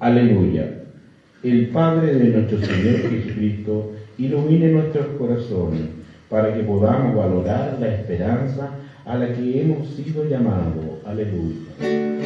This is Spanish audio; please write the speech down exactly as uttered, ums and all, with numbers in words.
Aleluya. El Padre de nuestro Señor Jesucristo ilumine nuestros corazones para que podamos valorar la esperanza a la que hemos sido llamados. Aleluya.